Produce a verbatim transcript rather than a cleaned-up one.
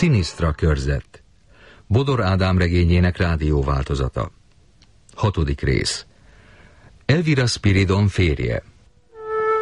Sinisztra körzet. Bodor Ádám regényének rádióváltozata. Hatodik rész. Elvira Spiridon férje.